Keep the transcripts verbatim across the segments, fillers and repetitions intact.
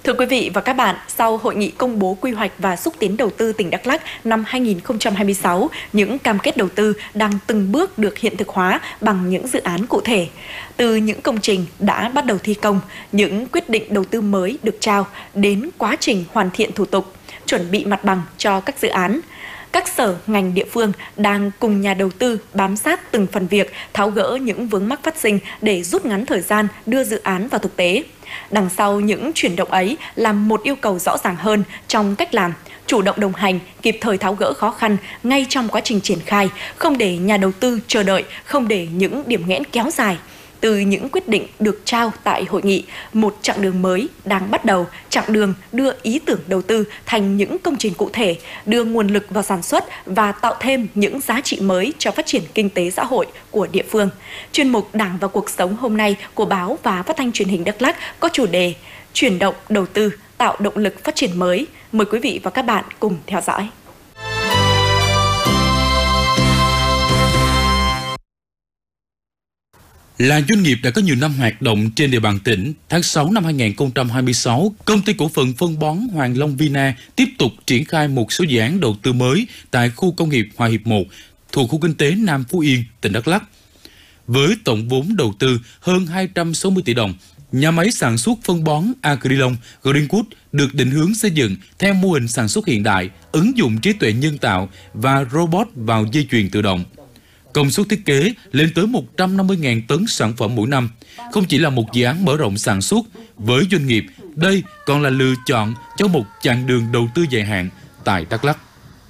Thưa quý vị và các bạn, sau hội nghị công bố quy hoạch và xúc tiến đầu tư tỉnh Đắk Lắk năm hai nghìn không trăm hai mươi sáu, những cam kết đầu tư đang từng bước được hiện thực hóa bằng những dự án cụ thể. Từ những công trình đã bắt đầu thi công, những quyết định đầu tư mới được trao, đến quá trình hoàn thiện thủ tục, chuẩn bị mặt bằng cho các dự án. Các sở, ngành địa phương đang cùng nhà đầu tư bám sát từng phần việc, tháo gỡ những vướng mắc phát sinh để rút ngắn thời gian đưa dự án vào thực tế. Đằng sau những chuyển động ấy là một yêu cầu rõ ràng hơn trong cách làm, chủ động đồng hành, kịp thời tháo gỡ khó khăn ngay trong quá trình triển khai, không để nhà đầu tư chờ đợi, không để những điểm nghẽn kéo dài. Từ những quyết định được trao tại hội nghị, một chặng đường mới đang bắt đầu, chặng đường đưa ý tưởng đầu tư thành những công trình cụ thể, đưa nguồn lực vào sản xuất và tạo thêm những giá trị mới cho phát triển kinh tế xã hội của địa phương. Chuyên mục Đảng và Cuộc sống hôm nay của báo và phát thanh truyền hình Đắk Lắk có chủ đề Chuyển động đầu tư, tạo động lực phát triển mới. Mời quý vị và các bạn cùng theo dõi. Là doanh nghiệp đã có nhiều năm hoạt động trên địa bàn tỉnh, tháng sáu năm hai nghìn không trăm hai mươi sáu, Công ty cổ phần phân bón Hoàng Long Vina tiếp tục triển khai một số dự án đầu tư mới tại khu công nghiệp Hòa Hiệp một thuộc khu kinh tế Nam Phú Yên, tỉnh Đắk Lắk. Với tổng vốn đầu tư hơn hai trăm sáu mươi tỷ đồng, nhà máy sản xuất phân bón Agrilon Greenwood được định hướng xây dựng theo mô hình sản xuất hiện đại, ứng dụng trí tuệ nhân tạo và robot vào dây chuyền tự động. Công suất thiết kế lên tới một trăm năm mươi nghìn tấn sản phẩm mỗi năm. Không chỉ là một dự án mở rộng sản xuất, với doanh nghiệp, đây còn là lựa chọn cho một chặng đường đầu tư dài hạn tại Đắk Lắk.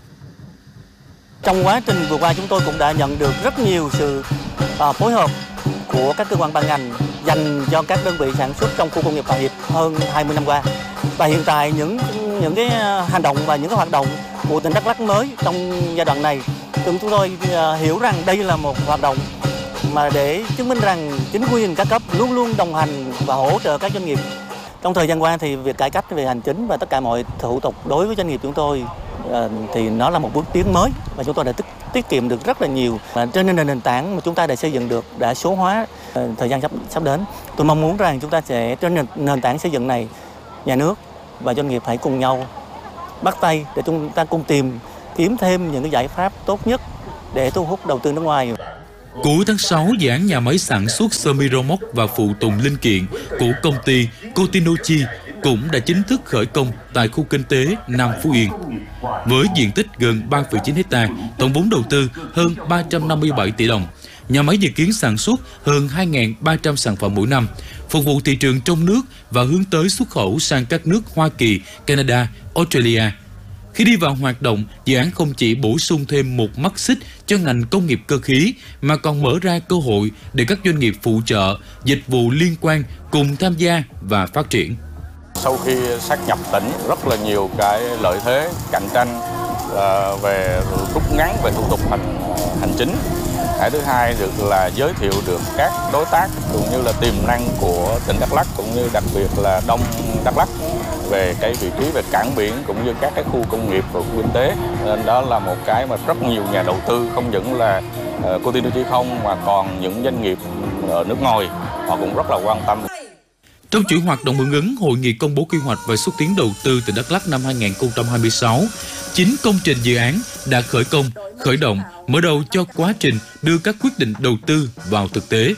Trong quá trình vừa qua, chúng tôi cũng đã nhận được rất nhiều sự uh, phối hợp của các cơ quan ban ngành dành cho các đơn vị sản xuất trong khu công nghiệp Hòa Hiệp hơn hai mươi năm qua. Và hiện tại những những cái hành động và những cái hoạt động của tỉnh Đắk Lắk mới trong giai đoạn này, chúng tôi uh, hiểu rằng đây là một hoạt động mà để chứng minh rằng chính quyền các cấp luôn luôn đồng hành và hỗ trợ các doanh nghiệp. Trong thời gian qua thì việc cải cách về hành chính và tất cả mọi thủ tục đối với doanh nghiệp chúng tôi uh, thì nó là một bước tiến mới và chúng tôi đã tiết, tiết kiệm được rất là nhiều. Và trên nền nền tảng mà chúng ta đã xây dựng được, đã số hóa uh, thời gian sắp sắp đến. Tôi mong muốn rằng chúng ta sẽ trên nền, nền tảng xây dựng này, nhà nước và doanh nghiệp hãy cùng nhau bắt tay để chúng ta cùng tìm kiếm thêm những cái giải pháp tốt nhất để thu hút đầu tư nước ngoài. Cuối tháng sáu, dự án nhà máy sản xuất sơ mi rô móc và phụ tùng linh kiện của công ty Cotinochi cũng đã chính thức khởi công tại khu kinh tế Nam Phú Yên. Với diện tích gần ba phẩy chín héc ta, tổng vốn đầu tư hơn ba trăm năm mươi bảy tỷ đồng, nhà máy dự kiến sản xuất hơn hai nghìn ba trăm sản phẩm mỗi năm, phục vụ thị trường trong nước và hướng tới xuất khẩu sang các nước Hoa Kỳ, Canada, Australia. Khi đi vào hoạt động, dự án không chỉ bổ sung thêm một mắt xích cho ngành công nghiệp cơ khí, mà còn mở ra cơ hội để các doanh nghiệp phụ trợ, dịch vụ liên quan cùng tham gia và phát triển. Sau khi sát nhập tỉnh, rất là nhiều cái lợi thế cạnh tranh uh, về rút ngắn về thủ tục hành hành chính. Cái thứ hai được là giới thiệu được các đối tác cũng như là tiềm năng của tỉnh Đắk Lắk, cũng như đặc biệt là Đông Đắk Lắk về cái vị trí về cảng biển cũng như các cái khu công nghiệp và khu kinh tế. Nên đó là một cái mà rất nhiều nhà đầu tư, không những là uh, Cotinochi không mà còn những doanh nghiệp ở nước ngoài họ cũng rất là quan tâm. Trong chuỗi hoạt động hưởng ứng Hội nghị công bố quy hoạch và xúc tiến đầu tư tỉnh Đắk Lắk năm hai nghìn không trăm hai mươi sáu, chín công trình dự án đã khởi công, khởi động, mở đầu cho quá trình đưa các quyết định đầu tư vào thực tế.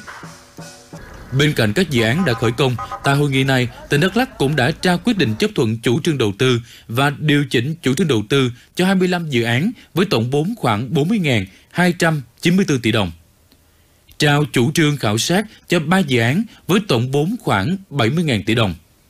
Bên cạnh các dự án đã khởi công, tại hội nghị này, tỉnh Đắk Lắk cũng đã trao quyết định chấp thuận chủ trương đầu tư và điều chỉnh chủ trương đầu tư cho hai mươi lăm dự án với tổng vốn khoảng bốn mươi nghìn hai trăm chín mươi tư tỷ đồng. Trao chủ trương khảo sát cho ba dự án với tổng vốn khoảng bảy mươi nghìn tỷ đồng.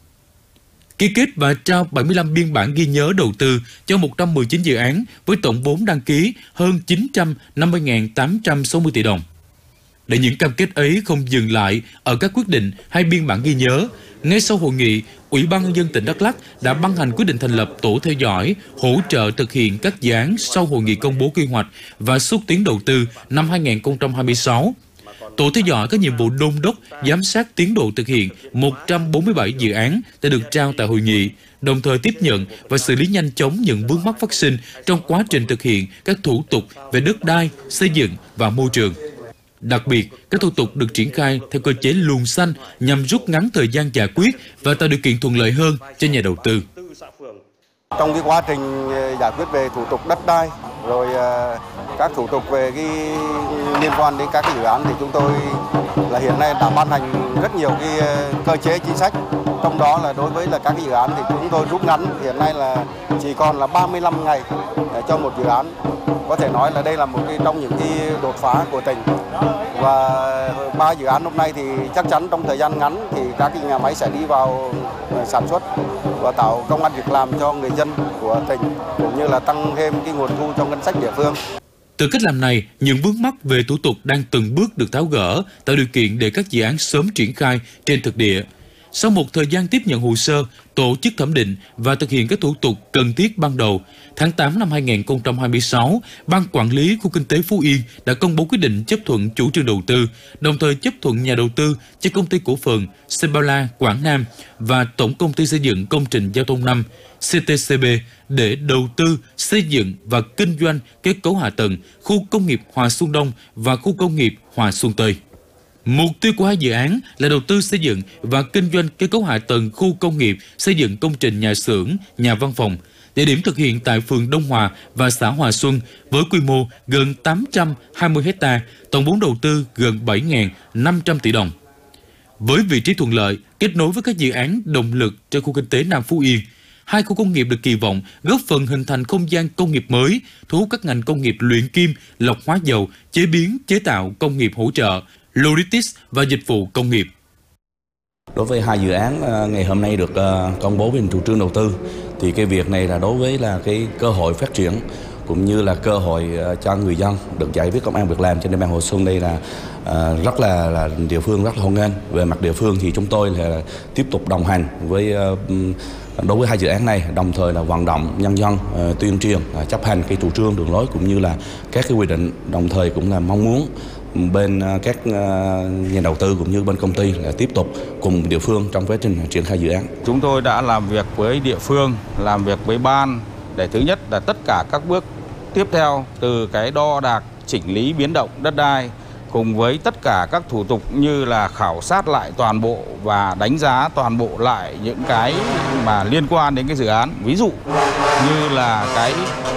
Ký kết và trao bảy mươi lăm biên bản ghi nhớ đầu tư cho một trăm mười chín dự án với tổng vốn đăng ký hơn chín trăm năm mươi nghìn tám trăm sáu mươi tỷ đồng. Để những cam kết ấy không dừng lại ở các quyết định hay biên bản ghi nhớ, ngay sau hội nghị, Ủy ban Nhân dân tỉnh Đắk Lắk đã ban hành quyết định thành lập tổ theo dõi, hỗ trợ thực hiện các dự án sau hội nghị công bố quy hoạch và xúc tiến đầu tư năm hai nghìn không trăm hai mươi sáu. Tổ theo dõi có nhiệm vụ đôn đốc, giám sát tiến độ thực hiện một trăm bốn mươi bảy dự án đã được trao tại hội nghị, đồng thời tiếp nhận và xử lý nhanh chóng những vướng mắc phát sinh trong quá trình thực hiện các thủ tục về đất đai, xây dựng và môi trường. Đặc biệt, các thủ tục được triển khai theo cơ chế luồng xanh nhằm rút ngắn thời gian giải quyết và tạo điều kiện thuận lợi hơn cho nhà đầu tư. Trong cái quá trình giải quyết về thủ tục đất đai, rồi các thủ tục về cái liên quan đến các cái dự án thì chúng tôi là hiện nay đã ban hành rất nhiều cái cơ chế chính sách. Trong đó là đối với là các cái dự án thì chúng tôi rút ngắn hiện nay là chỉ còn là ba mươi lăm ngày cho một dự án. Có thể nói là đây là một cái trong những cái đột phá của tỉnh. Và ba dự án hôm nay thì chắc chắn trong thời gian ngắn thì các cái nhà máy sẽ đi vào sản xuất và tạo công ăn việc làm cho người dân của tỉnh, cũng như là tăng thêm cái nguồn thu cho ngân sách địa phương. Từ cách làm này, những vướng mắc về thủ tục đang từng bước được tháo gỡ, tạo điều kiện để các dự án sớm triển khai trên thực địa. Sau một thời gian tiếp nhận hồ sơ, tổ chức thẩm định và thực hiện các thủ tục cần thiết ban đầu, tháng tám năm hai nghìn không trăm hai mươi sáu, Ban Quản lý Khu Kinh tế Phú Yên đã công bố quyết định chấp thuận chủ trương đầu tư, đồng thời chấp thuận nhà đầu tư cho Công ty Cổ phần Sebala Quảng Nam và Tổng Công ty Xây dựng Công trình Giao thông năm xê tê xê bê để đầu tư, xây dựng và kinh doanh kết cấu hạ tầng khu công nghiệp Hòa Xuân Đông và khu công nghiệp Hòa Xuân Tây. Mục tiêu của hai dự án là đầu tư xây dựng và kinh doanh kết cấu hạ tầng khu công nghiệp, xây dựng công trình nhà xưởng, nhà văn phòng. Địa điểm thực hiện tại phường Đông Hòa và xã Hòa Xuân với quy mô gần tám trăm hai mươi héc ta, tổng vốn đầu tư gần bảy nghìn năm trăm tỷ đồng. Với vị trí thuận lợi, kết nối với các dự án động lực cho khu kinh tế Nam Phú Yên, hai khu công nghiệp được kỳ vọng góp phần hình thành không gian công nghiệp mới, thu hút các ngành công nghiệp luyện kim, lọc hóa dầu, chế biến, chế tạo, công nghiệp hỗ trợ, logistics và dịch vụ công nghiệp. Đối với hai dự án ngày hôm nay được công bố về chủ trương đầu tư thì cái việc này là đối với là cái cơ hội phát triển cũng như là cơ hội cho người dân được giải quyết công ăn việc làm trên địa bàn Hòa Xuân. Đây là rất là, là địa phương rất là hoan nghênh. Về mặt địa phương thì chúng tôi là tiếp tục đồng hành với đối với hai dự án này, đồng thời là vận động nhân dân uh, tuyên truyền uh, chấp hành cái chủ trương đường lối cũng như là các cái quy định, đồng thời cũng là mong muốn bên uh, các uh, nhà đầu tư cũng như bên công ty là tiếp tục cùng địa phương trong quá trình triển khai dự án. Chúng tôi đã làm việc với địa phương, làm việc với ban để thứ nhất là tất cả các bước tiếp theo từ cái đo đạc, chỉnh lý biến động đất đai cùng với tất cả các thủ tục như là khảo sát lại toàn bộ và đánh giá toàn bộ lại những cái mà liên quan đến cái dự án. Ví dụ như là cái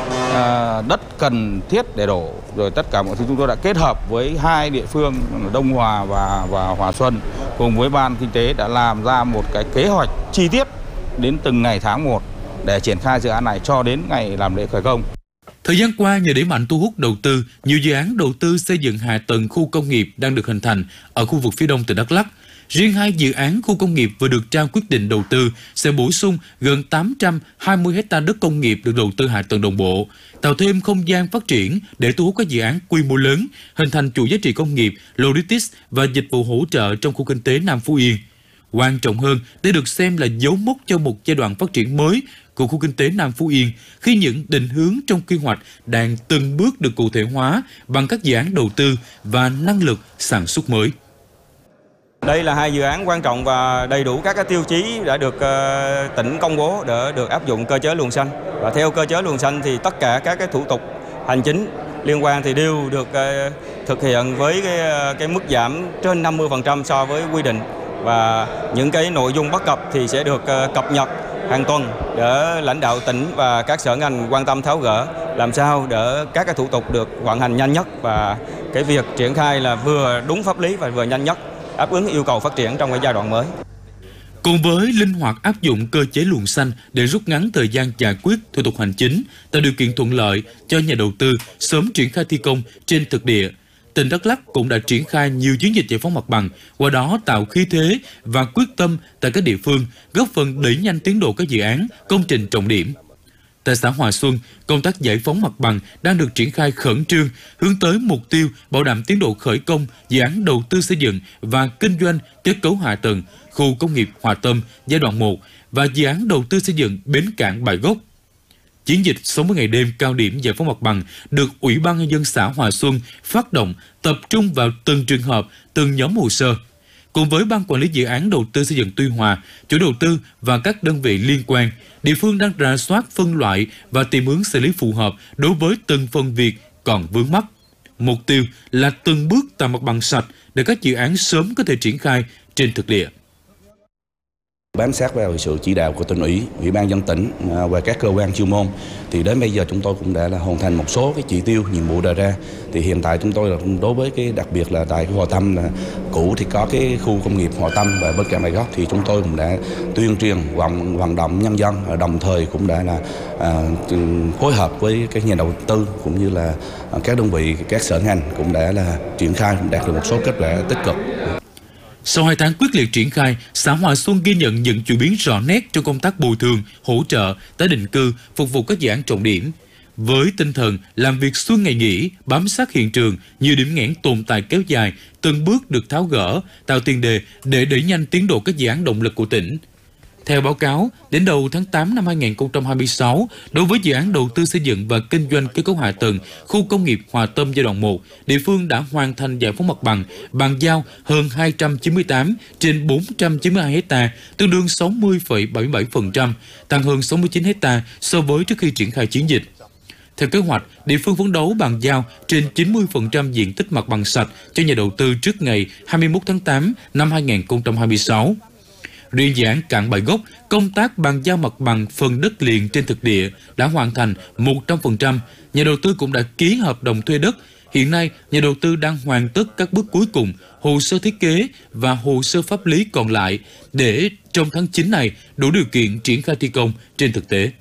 uh, đất cần thiết để đổ, rồi tất cả mọi thứ chúng tôi đã kết hợp với hai địa phương Đông Hòa và, và Hòa Xuân cùng với Ban Kinh tế đã làm ra một cái kế hoạch chi tiết đến từng ngày tháng một để triển khai dự án này cho đến ngày làm lễ khởi công. Thời gian qua, nhờ đẩy mạnh thu hút đầu tư, nhiều dự án đầu tư xây dựng hạ tầng khu công nghiệp đang được hình thành ở khu vực phía đông tỉnh Đắk Lắk. Riêng hai dự án khu công nghiệp vừa được trao quyết định đầu tư sẽ bổ sung gần tám trăm hai mươi héc ta đất công nghiệp được đầu tư hạ tầng đồng bộ, tạo thêm không gian phát triển để thu hút các dự án quy mô lớn, hình thành chuỗi giá trị công nghiệp, logistics và dịch vụ hỗ trợ trong khu kinh tế Nam Phú Yên. Quan trọng hơn, đây được xem là dấu mốc cho một giai đoạn phát triển mới của khu kinh tế Nam Phú Yên khi những định hướng trong quy hoạch đang từng bước được cụ thể hóa bằng các dự án đầu tư và năng lực sản xuất mới. Đây là hai dự án quan trọng và đầy đủ các cái tiêu chí đã được uh, tỉnh công bố để được áp dụng cơ chế luồng xanh. Và theo cơ chế luồng xanh thì tất cả các cái thủ tục hành chính liên quan thì đều được uh, thực hiện với cái, uh, cái mức giảm trên năm mươi phần trăm so với quy định. Và những cái nội dung bất cập thì sẽ được uh, cập nhật hàng tuần để lãnh đạo tỉnh và các sở ngành quan tâm tháo gỡ, làm sao để các cái thủ tục được vận hành nhanh nhất và cái việc triển khai là vừa đúng pháp lý và vừa nhanh nhất, đáp ứng yêu cầu phát triển trong cái giai đoạn mới. Cùng với linh hoạt áp dụng cơ chế luồng xanh để rút ngắn thời gian giải quyết thủ tục hành chính, tạo điều kiện thuận lợi cho nhà đầu tư sớm triển khai thi công trên thực địa, tỉnh Đắk Lắk cũng đã triển khai nhiều chiến dịch giải phóng mặt bằng, qua đó tạo khí thế và quyết tâm tại các địa phương, góp phần đẩy nhanh tiến độ các dự án, công trình trọng điểm. Tại xã Hòa Xuân, công tác giải phóng mặt bằng đang được triển khai khẩn trương, hướng tới mục tiêu bảo đảm tiến độ khởi công dự án đầu tư xây dựng và kinh doanh kết cấu hạ tầng khu công nghiệp Hòa Tâm giai đoạn một và dự án đầu tư xây dựng bến cảng Bãi Gốc. Chiến dịch sáu mươi ngày đêm cao điểm giải phóng mặt bằng được Ủy ban Nhân dân xã Hòa Xuân phát động, tập trung vào từng trường hợp, từng nhóm hồ sơ. Cùng với Ban Quản lý Dự án Đầu tư xây dựng Tuy Hòa, chủ đầu tư và các đơn vị liên quan, địa phương đang rà soát phân loại và tìm hướng xử lý phù hợp đối với từng phần việc còn vướng mắc. Mục tiêu là từng bước tạo mặt bằng sạch để các dự án sớm có thể triển khai trên thực địa. Bám sát vào sự chỉ đạo của tỉnh ủy, ủy ban nhân dân tỉnh và các cơ quan chuyên môn, thì đến bây giờ chúng tôi cũng đã là hoàn thành một số cái chỉ tiêu nhiệm vụ đề ra. Thì hiện tại chúng tôi là đối với cái đặc biệt là tại cái Hòa Tâm là cũ thì có cái khu công nghiệp Hòa Tâm, và bên cạnh đó thì chúng tôi cũng đã tuyên truyền vận vận động nhân dân, đồng thời cũng đã là à, phối hợp với các nhà đầu tư cũng như là các đơn vị, các sở ngành cũng đã là triển khai đạt được một số kết quả tích cực. Sau hai tháng quyết liệt triển khai, xã Hòa Xuân ghi nhận những chuyển biến rõ nét trong công tác bồi thường, hỗ trợ, tái định cư, phục vụ các dự án trọng điểm. Với tinh thần làm việc xuân ngày nghỉ, bám sát hiện trường, nhiều điểm nghẽn tồn tại kéo dài, từng bước được tháo gỡ, tạo tiền đề để đẩy nhanh tiến độ các dự án động lực của tỉnh. Theo báo cáo, đến đầu tháng tám năm hai nghìn không trăm hai mươi sáu, đối với dự án đầu tư xây dựng và kinh doanh kết cấu hạ tầng khu công nghiệp Hòa Tâm giai đoạn một, địa phương đã hoàn thành giải phóng mặt bằng, bàn giao hơn hai trăm chín mươi tám trên bốn trăm chín mươi hai ha, tương đương sáu mươi phẩy bảy mươi bảy phần trăm, tăng hơn sáu mươi chín ha so với trước khi triển khai chiến dịch. Theo kế hoạch, địa phương phấn đấu bàn giao trên chín mươi phần trăm diện tích mặt bằng sạch cho nhà đầu tư trước ngày hai mươi mốt tháng tám năm hai nghìn không trăm hai mươi sáu. Riêng dự án Cạn Bãi Gốc, công tác bàn giao mặt bằng phần đất liền trên thực địa đã hoàn thành một trăm phần trăm. Nhà đầu tư cũng đã ký hợp đồng thuê đất. Hiện nay, nhà đầu tư đang hoàn tất các bước cuối cùng, hồ sơ thiết kế và hồ sơ pháp lý còn lại để trong tháng chín này đủ điều kiện triển khai thi công trên thực tế.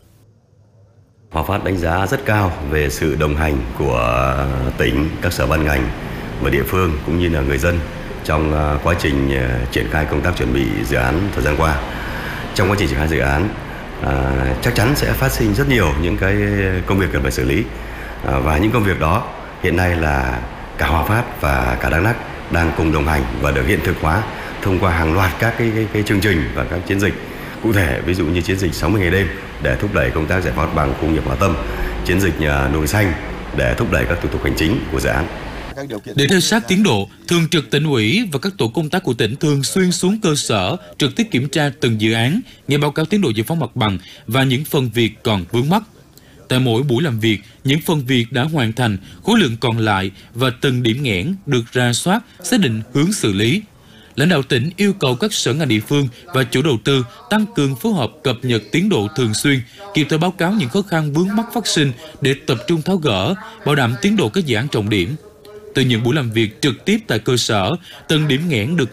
Hòa Phát đánh giá rất cao về sự đồng hành của tỉnh, các sở ban ngành và địa phương cũng như là người dân trong quá trình triển khai công tác chuẩn bị dự án thời gian qua. Trong quá trình triển khai dự án, à, chắc chắn sẽ phát sinh rất nhiều những cái công việc cần phải xử lý, à, và những công việc đó hiện nay là cả Hòa Phát và cả Đắk Lắk đang cùng đồng hành và được hiện thực hóa thông qua hàng loạt các cái, cái, cái chương trình và các chiến dịch cụ thể, ví dụ như chiến dịch sáu mươi ngày đêm để thúc đẩy công tác giải phóng mặt bằng khu công nghiệp Hòa Tâm, chiến dịch luồng xanh để thúc đẩy các thủ tục hành chính của dự án. Để theo sát tiến độ, Thường trực Tỉnh ủy và các tổ công tác của tỉnh thường xuyên xuống cơ sở trực tiếp kiểm tra từng dự án, nghe báo cáo tiến độ giải phóng mặt bằng và những phần việc còn vướng mắc. Tại mỗi buổi làm việc, những phần việc đã hoàn thành, khối lượng còn lại và từng điểm nghẽn được rà soát, xác định hướng xử lý. Lãnh đạo tỉnh yêu cầu các sở ngành địa phương và chủ đầu tư tăng cường phối hợp cập nhật tiến độ thường xuyên, kịp thời báo cáo những khó khăn vướng mắc phát sinh để tập trung tháo gỡ, bảo đảm tiến độ các dự án trọng điểm. Từ những buổi làm việc trực tiếp tại cơ sở, từng điểm nghẽn được